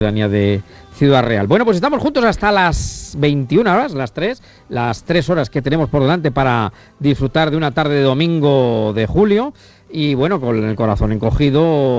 de Ciudad Real. Bueno, pues estamos juntos hasta las 21 horas, las 3 horas que tenemos por delante para disfrutar de una tarde de domingo de julio y bueno, con el corazón encogido